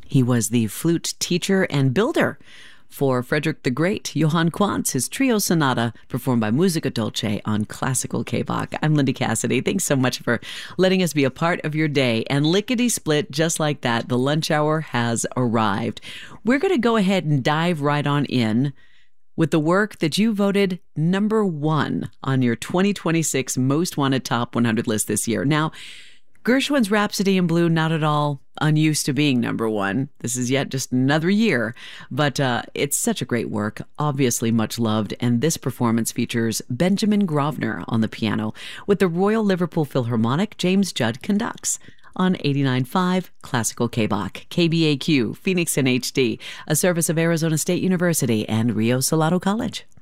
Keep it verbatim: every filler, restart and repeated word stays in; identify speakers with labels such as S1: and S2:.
S1: He was the flute teacher and builder for Frederick the Great, Johann Quantz, his trio sonata performed by Musica Dolce on Classical K-Bach. I'm Linda Cassidy. Thanks so much for letting us be a part of your day. And lickety-split, just like that, the lunch hour has arrived. We're going to go ahead and dive right on in with the work that you voted number one on your twenty twenty-six Most Wanted Top one hundred list this year. Now, Gershwin's Rhapsody in Blue, not at all unused to being number one. This is yet just another year, but uh, it's such a great work, obviously much loved, and this performance features Benjamin Grosvenor on the piano. With the Royal Liverpool Philharmonic, James Judd conducts on eighty-nine point five Classical K-Bach, K B A Q, Phoenix in H D, a service of Arizona State University and Rio Salado College.